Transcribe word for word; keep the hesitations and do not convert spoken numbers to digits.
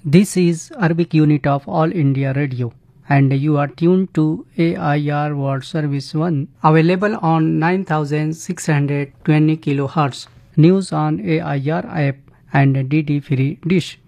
This is Arabic unit of All India Radio and you are tuned to A I R World Service one, available on nine thousand six hundred twenty kilohertz. News on A I R app and D D free dish.